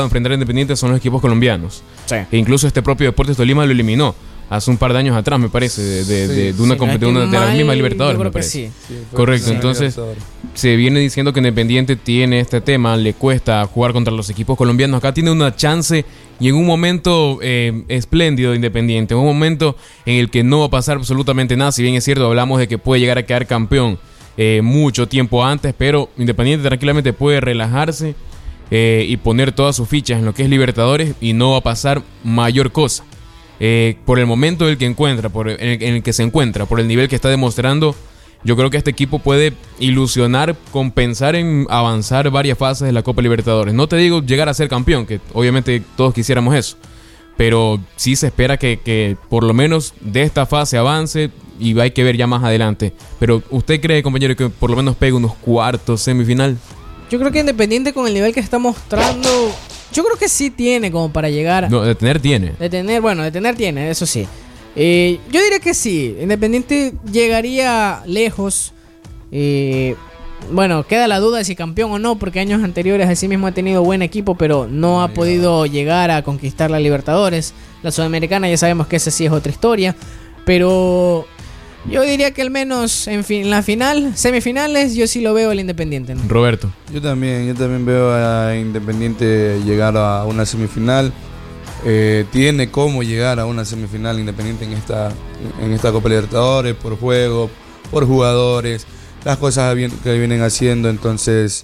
a enfrentar a Independiente son los equipos colombianos. Sí. E incluso este propio Deportes Tolima lo eliminó hace un par de años atrás, me parece, de las mismas Libertadores, me parece. Sí. Correcto, entonces se viene diciendo que Independiente tiene este tema, le cuesta jugar contra los equipos colombianos. Acá tiene una chance y en un momento espléndido de Independiente, en un momento en el que no va a pasar absolutamente nada. Si bien es cierto, hablamos de que puede llegar a quedar campeón mucho tiempo antes, pero Independiente tranquilamente puede relajarse y poner todas sus fichas en lo que es Libertadores y no va a pasar mayor cosa. Por el momento en el que se encuentra, por el nivel que está demostrando, yo creo que este equipo puede ilusionar con pensar en avanzar varias fases de la Copa Libertadores. No te digo llegar a ser campeón, que obviamente todos quisiéramos eso, pero sí se espera que por lo menos de esta fase avance y hay que ver ya más adelante. Pero ¿usted cree, compañero, que por lo menos pegue unos cuartos, semifinal? Yo creo que Independiente, con el nivel que está mostrando, yo creo que sí tiene como para llegar. No, de tener tiene, eso sí. Yo diría que sí. Independiente llegaría lejos. Bueno, queda la duda de si campeón o no, porque años anteriores así mismo ha tenido buen equipo, pero no ha podido llegar a conquistar la Libertadores. La Sudamericana ya sabemos que esa sí es otra historia. Pero yo diría que al menos en la final, semifinales, yo sí lo veo el Independiente, ¿no? Roberto. Yo también veo a Independiente llegar a una semifinal. Tiene cómo llegar a una semifinal Independiente en esta Copa Libertadores, por juego, por jugadores, las cosas que vienen haciendo. Entonces,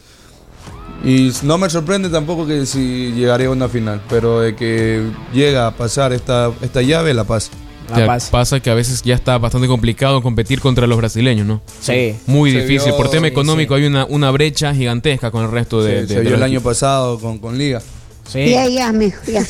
y no me sorprende tampoco que si llegaría a una final, pero de que llega a pasar esta llave, la pasa. Pasa que a veces ya está bastante complicado competir contra los brasileños, ¿no? Sí. Muy difícil. Por tema económico hay una brecha gigantesca con el resto de... Se vio el año pasado con Liga. Sí. Ya, mijo, ya.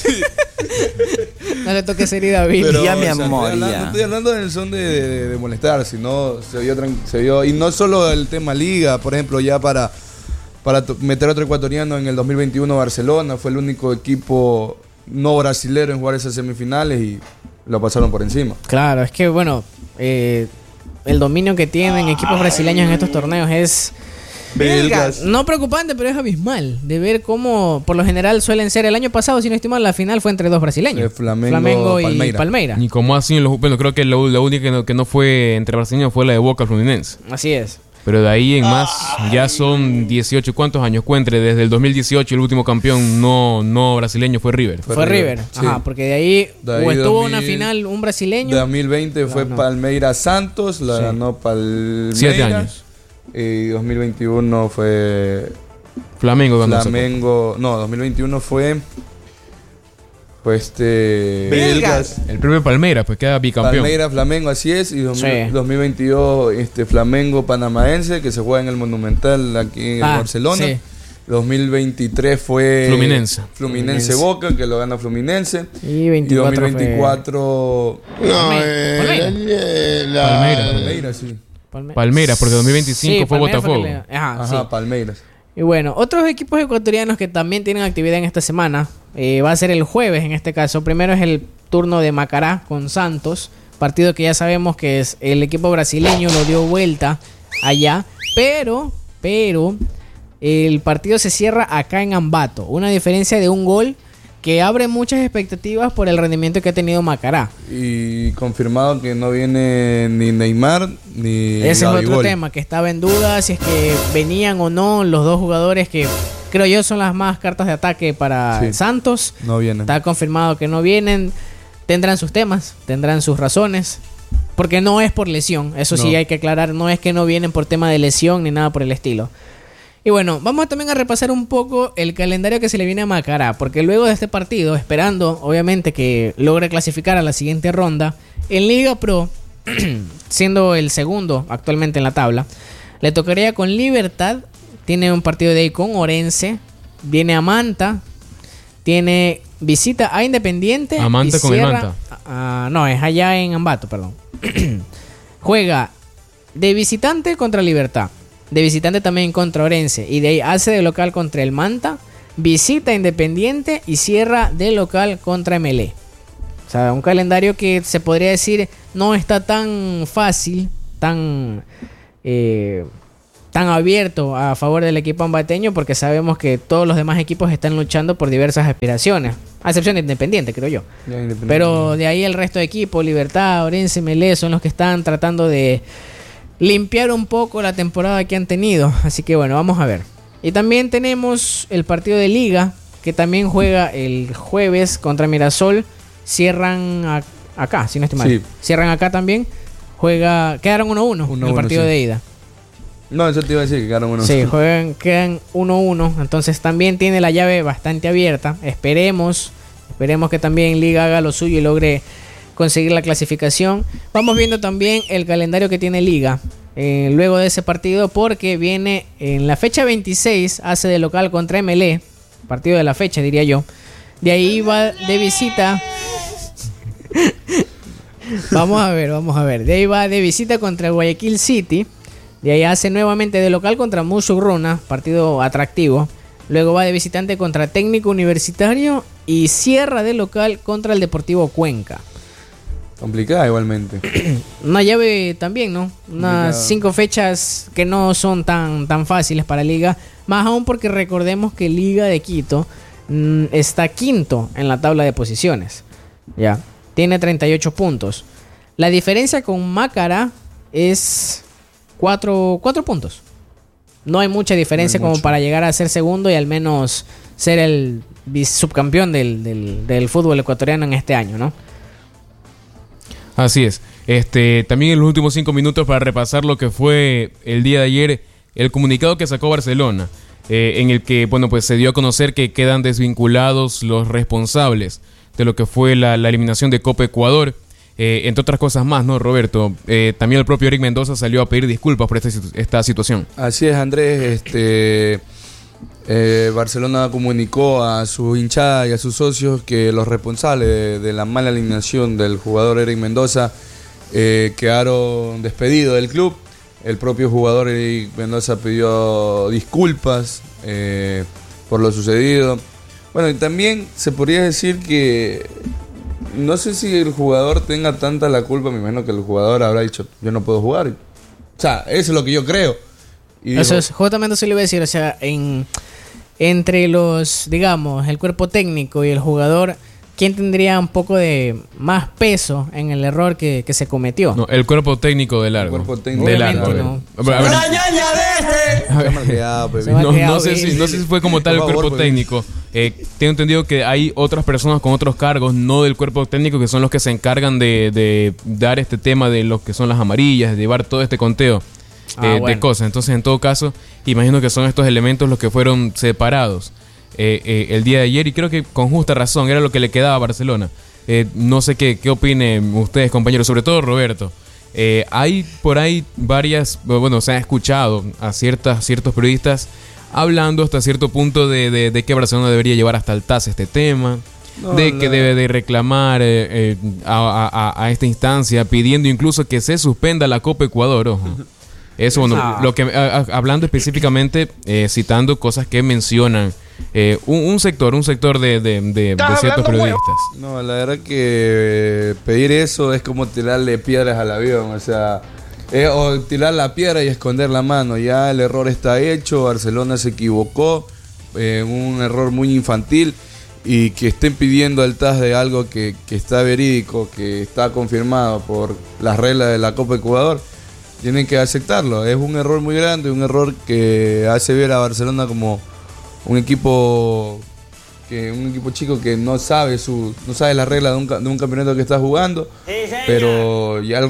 No le toques herida, David. Pero, ya, mi o sea, amor, no ya. estoy hablando en el son de molestar, sino se vio, y no solo el tema Liga, por ejemplo, ya para meter otro ecuatoriano en el 2021 Barcelona, fue el único equipo no brasilero en jugar esas semifinales y lo pasaron por encima. Claro, es que bueno, el dominio que tienen equipos brasileños en estos torneos es... Belgas. No preocupante, pero es abismal de ver cómo por lo general suelen ser. El año pasado, si no estoy mal, la final fue entre dos brasileños, Flamengo y Palmeiras. Y como así, bueno, creo que la única que no fue entre brasileños fue la de Boca Fluminense. Así es. Pero de ahí en más, ya son 18, ¿cuántos años? Cuente, desde el 2018 el último campeón no brasileño fue River. Fue River, sí. Ajá, porque de ahí o estuvo 2000, una final un brasileño. 2020 fue Palmeiras Santos, la ganó Palmeiras. 7 años. Y 2021 fue Flamengo ganó. Flamengo. No, 2021 fue Belgas. El propio Palmeiras, pues queda bicampeón. Palmeiras, Flamengo, así es. Y 2022 Flamengo Panamaense, que se juega en el Monumental aquí en Barcelona. Sí. 2023 fue Fluminense Boca, que lo gana Fluminense. Y 2024 Palmeiras, sí. Palmeiras, porque 2025 fue Botafogo. Ajá, Palmeiras. Y bueno, otros equipos ecuatorianos que también tienen actividad en esta semana, va a ser el jueves en este caso. Primero es el turno de Macará con Santos, partido que ya sabemos que es el equipo brasileño lo dio vuelta allá, pero el partido se cierra acá en Ambato, una diferencia de un gol que abre muchas expectativas por el rendimiento que ha tenido Macará. Y confirmado que no viene ni Neymar ni ese Gabigol. Es otro tema que estaba en duda, si es que venían o no los dos jugadores que creo yo son las más cartas de ataque para Santos. No vienen. Está confirmado que no vienen. Tendrán sus temas, tendrán sus razones, porque no es por lesión, eso sí hay que aclarar, no es que no vienen por tema de lesión ni nada por el estilo. Y bueno, vamos también a repasar un poco el calendario que se le viene a Macará, porque luego de este partido, esperando obviamente que logre clasificar a la siguiente ronda, en Liga Pro, siendo el segundo actualmente en la tabla, le tocaría con Libertad, tiene un partido de ahí con Orense, viene a Manta, tiene visita a Independiente. A Manta con el Manta. No, es allá en Ambato, perdón. Juega de visitante contra Libertad. De visitante también contra Orense. Y de ahí hace de local contra el Manta. Visita Independiente y cierra de local contra MLE. O sea, un calendario que se podría decir no está tan fácil, tan tan abierto a favor del equipo ambateño, porque sabemos que todos los demás equipos están luchando por diversas aspiraciones, a excepción de Independiente, creo yo. Pero de ahí el resto de equipos, Libertad, Orense, Melé, son los que están tratando de limpiar un poco la temporada que han tenido. Así que bueno, vamos a ver. Y también tenemos el partido de Liga, que también juega el jueves contra Mirasol. Cierran acá, si no estoy mal. Sí. Cierran acá también. Quedaron 1-1 en el partido de ida. No, eso te iba a decir que quedaron 1-1. Sí, quedan 1-1. Entonces también tiene la llave bastante abierta. Esperemos que también Liga haga lo suyo y logre conseguir la clasificación. Vamos viendo también el calendario que tiene Liga luego de ese partido, porque viene en la fecha 26, hace de local contra MLE. Partido de la fecha, diría yo. De ahí va de visita. Vamos a ver. De ahí va de visita contra Guayaquil City. De ahí hace nuevamente de local contra Musugruna, partido atractivo. Luego va de visitante contra Técnico Universitario y cierra de local contra el Deportivo Cuenca. Complicada igualmente. Una llave también, ¿no? Unas 5 fechas que no son tan fáciles para Liga. Más aún porque recordemos que Liga de Quito está quinto en la tabla de posiciones. Ya. Tiene 38 puntos. La diferencia con Macará es 4 puntos. No hay mucha diferencia como para llegar a ser segundo y al menos ser el subcampeón del fútbol ecuatoriano en este año, ¿no? Así es. También en los últimos 5 minutos para repasar lo que fue el día de ayer, el comunicado que sacó Barcelona, en el que, bueno, pues se dio a conocer que quedan desvinculados los responsables de lo que fue la eliminación de Copa Ecuador. Entre otras cosas más, ¿no, Roberto? También el propio Eric Mendoza salió a pedir disculpas por esta situación. Así es, Andrés. Barcelona comunicó a su hinchada y a sus socios que los responsables de la mala eliminación del jugador Eric Mendoza quedaron despedidos del club. El propio jugador Eric Mendoza pidió disculpas por lo sucedido. Bueno, y también se podría decir que no sé si el jugador tenga tanta la culpa. Me imagino que el jugador habrá dicho, yo no puedo jugar. O sea, eso es lo que yo creo. Y eso es, justamente eso le iba a decir. O sea, entre los, digamos, el cuerpo técnico y el jugador, ¿quién tendría un poco de más peso en el error que se cometió? No, el cuerpo técnico de Largo. El cuerpo técnico de Largo. No. No sé si fue como tal el cuerpo técnico. Tengo entendido que hay otras personas con otros cargos, no del cuerpo técnico, que son los que se encargan de dar este tema de lo que son las amarillas, de llevar todo este conteo de cosas. Entonces, en todo caso, imagino que son estos elementos los que fueron separados el día de ayer, y creo que con justa razón era lo que le quedaba a Barcelona. No sé qué opinen ustedes, compañeros, sobre todo Roberto. Hay por ahí se ha escuchado a ciertos periodistas hablando hasta cierto punto de que Barcelona debería llevar hasta el TAS este tema, que debe de reclamar a esta instancia, pidiendo incluso que se suspenda la Copa Ecuador, ojo. Eso, bueno, lo que hablando específicamente, citando cosas que mencionan un sector de ciertos periodistas. No, la verdad que pedir eso es como tirarle piedras al avión, o sea, o tirar la piedra y esconder la mano. Ya el error está hecho, Barcelona se equivocó, un error muy infantil, y que estén pidiendo el TAS de algo que está verídico, que está confirmado por las reglas de la Copa Ecuador. Tienen que aceptarlo. Es un error muy grande, un error que hace ver a Barcelona como un equipo chico que no sabe las reglas de un campeonato que está jugando. Pero ya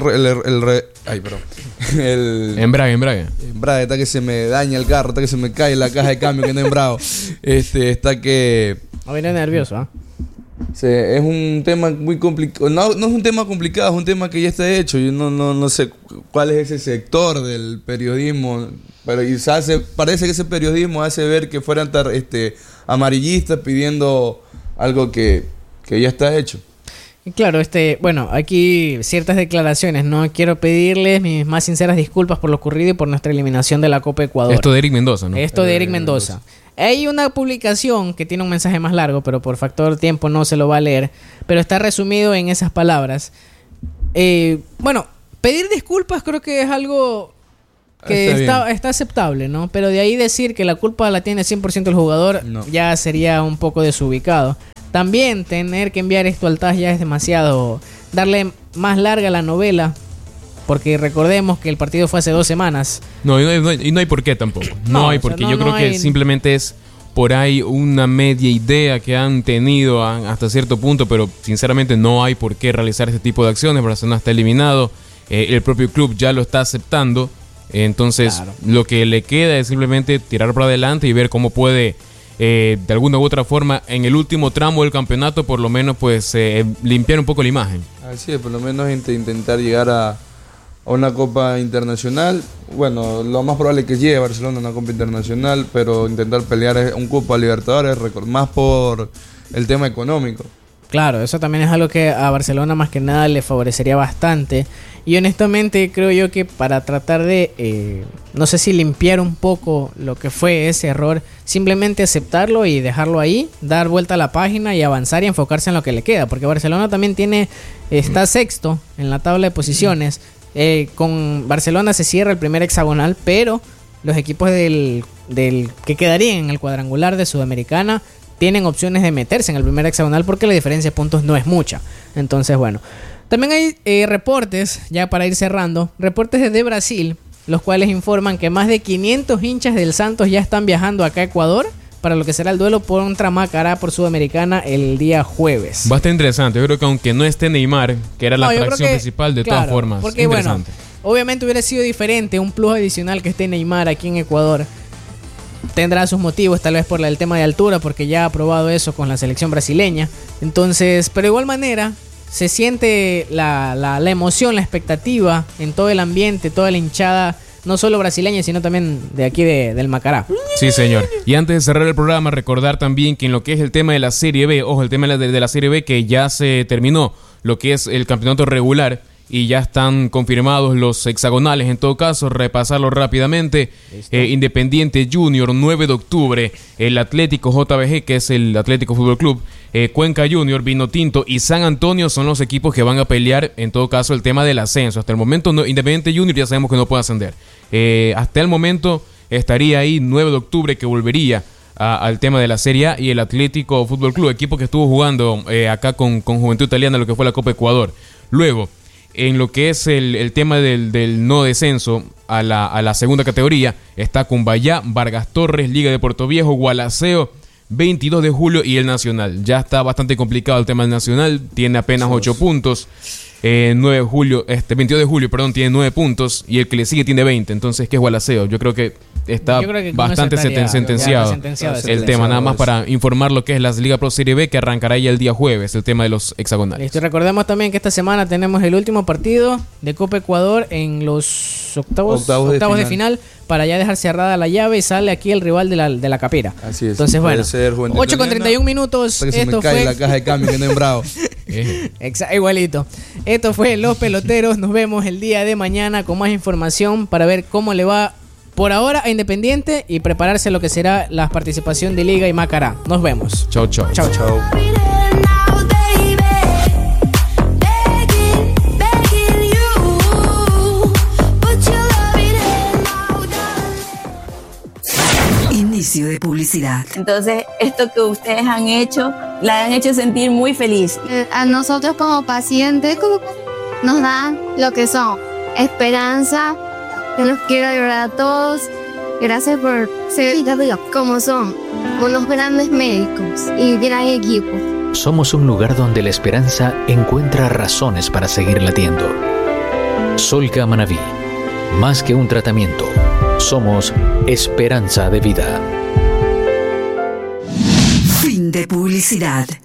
el embrague está que se me daña el carro, está que se me cae la caja de cambio que no he embrado. Está que no viene nervioso, ¿ah? Es un tema muy complicado. No es un tema complicado, es un tema que ya está hecho. Yo no sé cuál es ese sector del periodismo, pero parece que ese periodismo hace ver que fueran amarillistas pidiendo algo que ya está hecho. Claro, bueno, aquí ciertas declaraciones. No quiero pedirles mis más sinceras disculpas por lo ocurrido y por nuestra eliminación de la Copa Ecuador. Esto de Eric Mendoza, ¿no? Esto de Eric Mendoza. Hay una publicación que tiene un mensaje más largo, pero por factor tiempo no se lo va a leer, pero está resumido en esas palabras. Bueno, pedir disculpas creo que es algo que está aceptable, ¿no? Pero de ahí decir que la culpa la tiene 100% el jugador, ya sería un poco desubicado. También tener que enviar esto al TAS ya es demasiado, darle más larga a la novela, porque recordemos que el partido fue hace 2 semanas. No, y no hay por qué tampoco. No hay por qué. Yo creo que simplemente es por ahí una media idea que han tenido hasta cierto punto, pero sinceramente no hay por qué realizar este tipo de acciones. Barcelona está eliminado, el propio club ya lo está aceptando, entonces lo que le queda es simplemente tirar para adelante y ver cómo puede de alguna u otra forma en el último tramo del campeonato por lo menos pues limpiar un poco la imagen. Así es, por lo menos intentar llegar a una copa internacional. Bueno, lo más probable es que llegue a Barcelona a una copa internacional, pero intentar pelear un cupo a Libertadores, más por el tema económico. Claro, eso también es algo que a Barcelona más que nada le favorecería bastante. Y honestamente creo yo que para tratar de, no sé si limpiar un poco lo que fue ese error, simplemente aceptarlo y dejarlo ahí, dar vuelta a la página y avanzar y enfocarse en lo que le queda. Porque Barcelona también está sexto en la tabla de posiciones. Con Barcelona se cierra el primer hexagonal, pero los equipos del que quedarían en el cuadrangular de Sudamericana tienen opciones de meterse en el primer hexagonal porque la diferencia de puntos no es mucha. Entonces, bueno, también hay reportes, ya para ir cerrando, reportes desde Brasil, los cuales informan que más de 500 hinchas del Santos ya están viajando acá a Ecuador para lo que será el duelo contra Macará por Sudamericana el día jueves. Va a estar interesante. Yo creo que aunque no esté Neymar, que era la atracción principal, de todas formas, porque interesante. Bueno, obviamente hubiera sido diferente, un plus adicional que esté Neymar aquí en Ecuador. Tendrá sus motivos, tal vez por el tema de altura, porque ya ha probado eso con la selección brasileña. Entonces, pero de igual manera, se siente la emoción, la expectativa en todo el ambiente, toda la hinchada, no solo brasileña, sino también de aquí del Macará. Sí, señor. Y antes de cerrar el programa, recordar también que en lo que es el tema de la Serie B, ojo, el tema de la Serie B, que ya se terminó lo que es el campeonato regular y ya están confirmados los hexagonales. En todo caso, repasarlo rápidamente. Independiente Junior, 9 de octubre. El Atlético JBG, que es el Atlético Fútbol Club. Cuenca Junior, Vinotinto y San Antonio son los equipos que van a pelear, en todo caso, el tema del ascenso. Hasta el momento, Independiente Junior ya sabemos que no puede ascender. Hasta el momento estaría ahí 9 de octubre que volvería al tema de la Serie A, y el Atlético Fútbol Club, equipo que estuvo jugando acá con Juventud Italiana, lo que fue la Copa Ecuador. Luego, en lo que es el tema del no descenso a la segunda categoría, está Cumbayá, Vargas Torres, Liga de Puerto Viejo, Gualaceo, 22 de julio y el Nacional. Ya está bastante complicado el tema del Nacional, tiene apenas 8 puntos. 22 de julio, tiene 9 puntos y el que le sigue tiene 20. Entonces, ¿qué es Gualaceo? Yo creo que está bastante sentenciado el tema. Nada más para informar lo que es la Liga Pro Serie B, que arrancará ya el día jueves, el tema de los hexagonales. Listo, y recordemos también que esta semana tenemos el último partido de Copa Ecuador en los octavos de final, para ya dejar cerrada la llave y sale aquí el rival de la Capira. Así es. Entonces, bueno, 8:31 minutos. Esto fue la caja de cambio que no en Bravo. Igualito. Esto fue Los Peloteros. Nos vemos el día de mañana con más información para ver cómo le va por ahora a Independiente y prepararse a lo que será la participación de Liga y Macará. Nos vemos. Chau, chau. Chau, chau. Inicio de publicidad. Entonces, esto que ustedes han hecho, la han hecho sentir muy feliz. A nosotros como pacientes nos dan lo que son esperanza. Yo los quiero ayudar a todos. Gracias por ser como son, unos grandes médicos y gran equipo. Somos un lugar donde la esperanza encuentra razones para seguir latiendo. Solca Manaví, más que un tratamiento, somos esperanza de vida. Fin de publicidad.